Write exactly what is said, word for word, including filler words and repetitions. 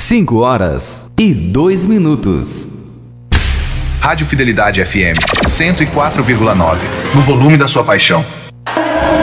cinco horas e dois minutos. Rádio Fidelidade F M, cento e quatro vírgula nove, no volume da sua paixão.